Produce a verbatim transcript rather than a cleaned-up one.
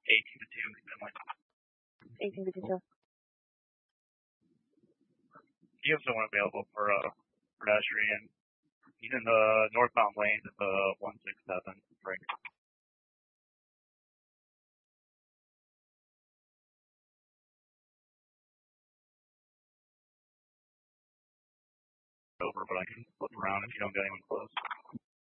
eighteen to two, Finley. eighteen fifty-two. You have someone available for uh, pedestrian. He's in the northbound lanes at the one six seven break. Over, but I can flip around if you don't get anyone close.